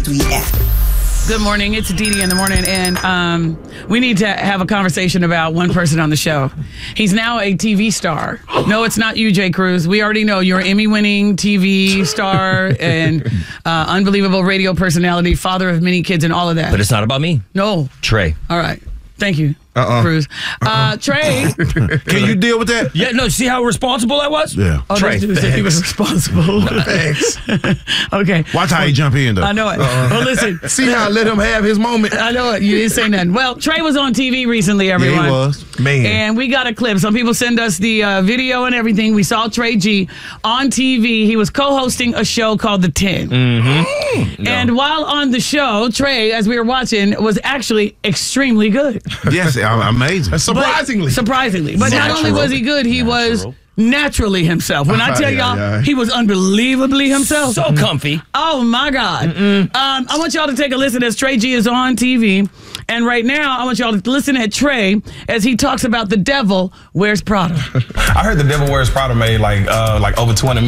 93 app. Good morning. It's Dee in the morning, and we need to have a conversation about one person on the show. He's now a TV star. No, it's not you, Jay Cruz. We already know you're an Emmy-winning TV star and unbelievable radio personality, father of many kids, and all of that. But it's not about me. No. Trey. All right. Thank you, Cruz. Trey. Can you deal with that? Yeah, no, see how responsible I was? Yeah. Oh, Trey, this dude said he was responsible. Thanks. Okay. Watch how he jump in, though. I know it. Well, listen. See how I let him have his moment? I know it. You didn't say nothing. Well, Trey was on TV recently, everyone. Yeah, he was. Man. And we got a clip. Some people send us the video and everything. We saw Trey G on TV. He was co-hosting a show called The 10. Mm-hmm. And while on the show, Trey, as we were watching, was actually extremely good. Yes, amazing. Surprisingly. But not only was he good, he was naturally himself. When I tell y'all, he was unbelievably himself. So comfy. Oh, my God. I want y'all to take a listen as Trey G is on TV. And right now, I want y'all to listen at Trey as he talks about The Devil Wears Prada. I heard The Devil Wears Prada made like over 20